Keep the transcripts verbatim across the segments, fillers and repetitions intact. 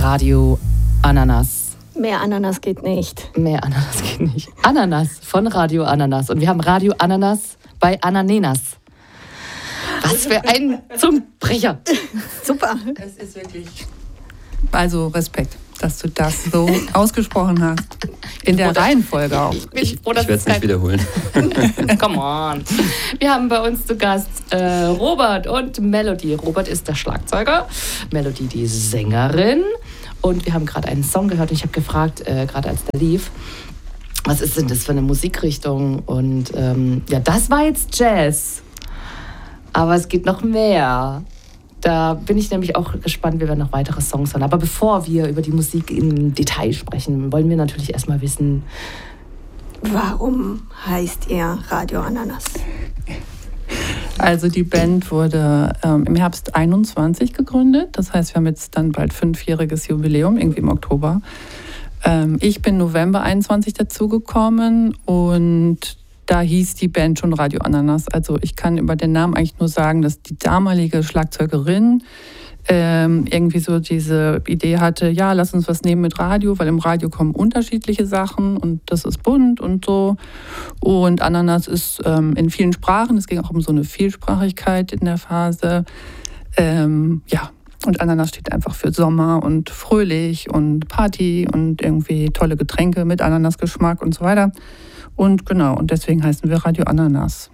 Radio Ananas. Mehr Ananas geht nicht. Mehr Ananas geht nicht. Ananas von Radio Ananas. Und wir haben Radio Ananas bei Ananenas. Was für ein Zungenbrecher. Super. Es ist wirklich... Also Respekt, dass du das so ausgesprochen hast. In der Reihenfolge auch. Ich, ich, ich werde es nicht wiederholen. Come on. Wir haben bei uns zu Gast äh, Robert und Melody. Robert ist der Schlagzeuger, Melody die Sängerin. Und wir haben gerade einen Song gehört und ich habe gefragt, äh, gerade als der lief, was ist denn das für eine Musikrichtung? Und ähm, ja, das war jetzt Jazz. Aber es geht noch mehr. Da bin ich nämlich auch gespannt, wir werden noch weitere Songs hören. Aber bevor wir über die Musik im Detail sprechen, wollen wir natürlich erstmal wissen, warum heißt ihr Radio Ananas? Also die Band wurde ähm, im Herbst einundzwanzig gegründet. Das heißt, wir haben jetzt dann bald fünfjähriges Jubiläum, irgendwie im Oktober. Ähm, ich bin November einundzwanzig dazugekommen und da hieß die Band schon Radio Ananas. Also ich kann über den Namen eigentlich nur sagen, dass die damalige Schlagzeugerin ähm, irgendwie so diese Idee hatte, ja, lass uns was nehmen mit Radio, weil im Radio kommen unterschiedliche Sachen und das ist bunt und so. Und Ananas ist ähm, in vielen Sprachen, es ging auch um so eine Vielsprachigkeit in der Phase. Ähm, ja, und Ananas steht einfach für Sommer und fröhlich und Party und irgendwie tolle Getränke mit Ananasgeschmack und so weiter. Und genau, und deswegen heißen wir Radio Ananas.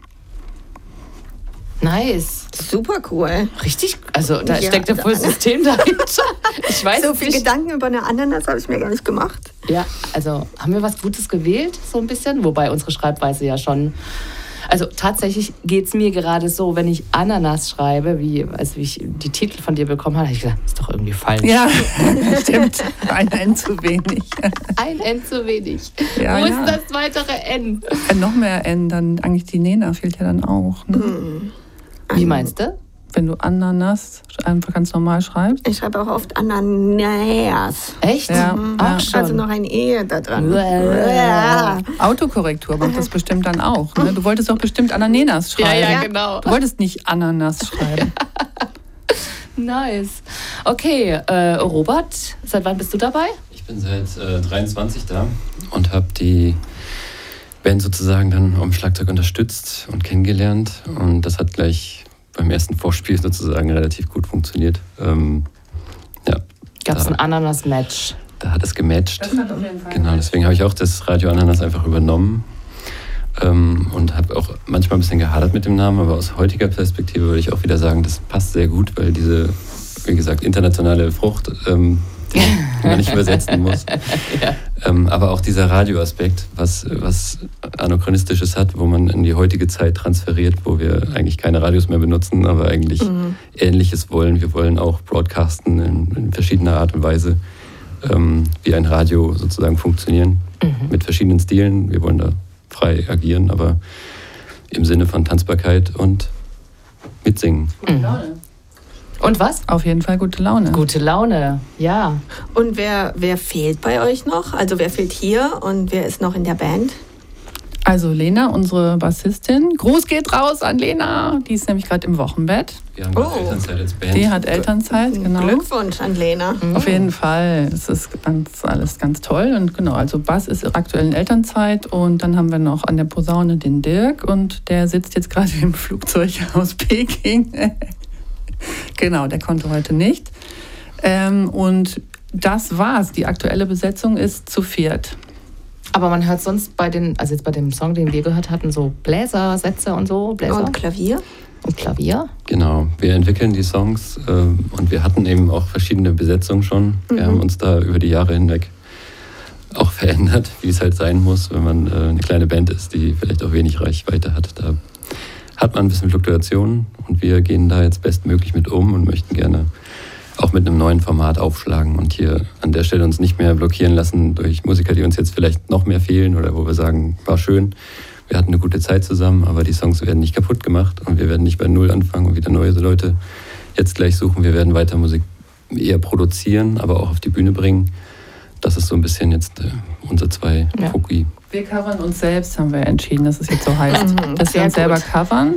Nice. Super cool. Richtig, also da ja, steckt ja voll System dahinter. Ich weiß so viel nicht. Gedanken über eine Ananas habe ich mir gar nicht gemacht. Ja, also haben wir was Gutes gewählt, so ein bisschen? Wobei unsere Schreibweise ja schon... Also tatsächlich geht es mir gerade so, wenn ich Ananas schreibe, wie, als wie ich die Titel von dir bekommen habe, habe ich gedacht, das ist doch irgendwie falsch. Ja, stimmt. Ein N zu wenig. Ein N zu wenig. Ja, Wo ja. ist das weitere N? Äh, noch mehr N, dann eigentlich die Nena fehlt ja dann auch. Ne? Mhm. Wie meinst du? Wenn du Ananas einfach ganz normal schreibst. Ich schreibe auch oft Ananas. Echt? Ja, Auch ja. schon. Also noch ein E da dran. Ja. Autokorrektur macht das bestimmt dann auch. Ne? Du wolltest doch bestimmt Ananenas schreiben. Ja, ja, genau. Du wolltest nicht Ananas schreiben. Nice. Okay, äh, Robert, seit wann bist du dabei? Ich bin seit äh, dreiundzwanzig da und habe die Band sozusagen dann am Schlagzeug unterstützt und kennengelernt. Und das hat gleich beim ersten Vorspiel sozusagen relativ gut funktioniert. Ähm, ja, Gab es da, ein Ananas-Match? Da hat es gematcht. Das hat auf jeden Fall Genau, deswegen habe ich auch das Radio Ananas einfach übernommen. Ähm, und habe auch manchmal ein bisschen gehadert mit dem Namen, aber aus heutiger Perspektive würde ich auch wieder sagen, das passt sehr gut, weil diese, wie gesagt, internationale Frucht, ähm, die, die man nicht übersetzen muss. Ja. Ähm, aber auch dieser Radioaspekt, was, was Anachronistisches hat, wo man in die heutige Zeit transferiert, wo wir eigentlich keine Radios mehr benutzen, aber eigentlich mhm. Ähnliches wollen. Wir wollen auch broadcasten in, in verschiedener Art und Weise, ähm, wie ein Radio sozusagen funktionieren, mhm. mit verschiedenen Stilen. Wir wollen da frei agieren, aber im Sinne von Tanzbarkeit und Mitsingen. Mhm. Und was? Auf jeden Fall gute Laune. Gute Laune, ja. Und wer, wer fehlt bei euch noch? Also wer fehlt hier und wer ist noch in der Band? Also Lena, unsere Bassistin. Gruß geht raus an Lena. Die ist nämlich gerade im Wochenbett. Wir haben Oh. Elternzeit als Band. Die hat Elternzeit, genau. Glückwunsch an Lena. Mhm. Auf jeden Fall. Es ist ganz, alles ganz toll. Und genau, also Bass ist aktuell in Elternzeit. Und dann haben wir noch an der Posaune den Dirk. Und der sitzt jetzt gerade im Flugzeug aus Peking. Genau, der konnte heute nicht. Ähm, und das war's. Die aktuelle Besetzung ist zu viert. Aber man hört sonst bei den, also jetzt bei dem Song, den wir gehört hatten, so Bläsersätze und so, Bläser Und Klavier? und Klavier. Genau, wir entwickeln die Songs ähm, und wir hatten eben auch verschiedene Besetzungen schon. Wir Mhm. haben uns da über die Jahre hinweg auch verändert, wie es halt sein muss, wenn man äh, eine kleine Band ist, die vielleicht auch wenig Reichweite hat. Da hat man ein bisschen Fluktuationen und wir gehen da jetzt bestmöglich mit um und möchten gerne auch mit einem neuen Format aufschlagen und hier an der Stelle uns nicht mehr blockieren lassen durch Musiker, die uns jetzt vielleicht noch mehr fehlen oder wo wir sagen, war schön, wir hatten eine gute Zeit zusammen, aber die Songs werden nicht kaputt gemacht und wir werden nicht bei Null anfangen und wieder neue Leute jetzt gleich suchen. Wir werden weiter Musik eher produzieren, aber auch auf die Bühne bringen. Das ist so ein bisschen jetzt äh, unser zwei Ja. Foki. Wir covern uns selbst, haben wir entschieden, dass es jetzt so heißt. Mhm, dass wir sehr uns selber gut. covern.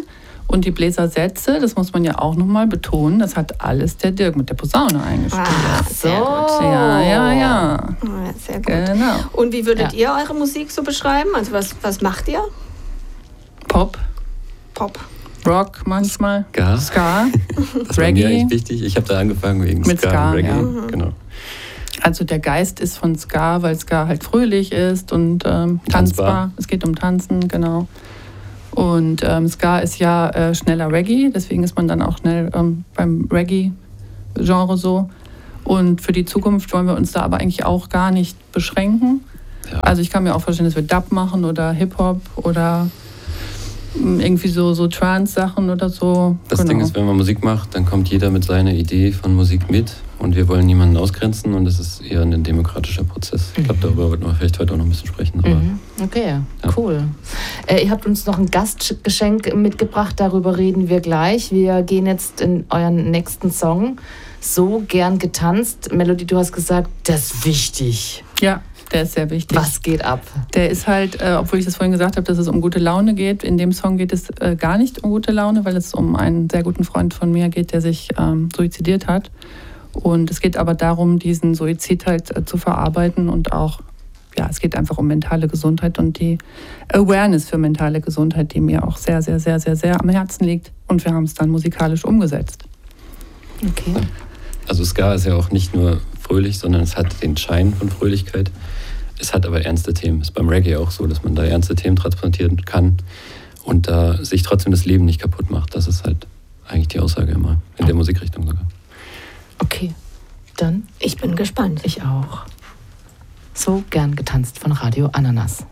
Und die Bläsersätze, das muss man ja auch nochmal betonen, das hat alles der Dirk mit der Posaune eingespielt. Ah, sehr So. gut. Ja, ja, ja. Ah, ja, sehr gut. Genau. Und wie würdet Ja. ihr eure Musik so beschreiben? Also was, was macht ihr? Pop, Pop. Rock manchmal, Ska. Ska, Das war mir Reggae. eigentlich wichtig. Ich habe da angefangen wegen Mit Ska, Ska, und Reggae. ja. Mhm. Genau. Also der Geist ist von Ska, weil Ska halt fröhlich ist und ähm, tanzbar. Tanzbar. Es geht um Tanzen, genau. Und ähm, Ska ist ja äh, schneller Reggae, deswegen ist man dann auch schnell ähm, beim Reggae-Genre so. Und für die Zukunft wollen wir uns da aber eigentlich auch gar nicht beschränken. Ja. Also ich kann mir auch vorstellen, dass wir Dub machen oder Hip-Hop oder mh, irgendwie so, so Trance-Sachen oder so. Das Genau. Ding ist, wenn man Musik macht, dann kommt jeder mit seiner Idee von Musik mit und wir wollen niemanden ausgrenzen und das ist eher ein demokratischer Prozess. Ich glaube, darüber wird man vielleicht heute auch noch ein bisschen sprechen. Aber Mhm. Okay, Ja. cool. Äh, ihr habt uns noch ein Gastgeschenk mitgebracht, darüber reden wir gleich. Wir gehen jetzt in euren nächsten Song. So gern getanzt. Melodie, du hast gesagt, das ist wichtig. Ja, der ist sehr wichtig. Was geht ab? Der ist halt, äh, obwohl ich das vorhin gesagt habe, dass es um gute Laune geht, in dem Song geht es äh, gar nicht um gute Laune, weil es um einen sehr guten Freund von mir geht, der sich ähm, suizidiert hat. Und es geht aber darum, diesen Suizid halt äh, zu verarbeiten und auch, ja, es geht einfach um mentale Gesundheit und die Awareness für mentale Gesundheit, die mir auch sehr, sehr, sehr, sehr, sehr am Herzen liegt. Und wir haben es dann musikalisch umgesetzt. Okay. Also Ska ist ja auch nicht nur fröhlich, sondern es hat den Schein von Fröhlichkeit. Es hat aber ernste Themen. Ist beim Reggae auch so, dass man da ernste Themen transportieren kann und da sich trotzdem das Leben nicht kaputt macht. Das ist halt eigentlich die Aussage immer, in der Musikrichtung sogar. Okay, dann Ich bin gespannt. ich auch. So gern getanzt von Radio Ananas.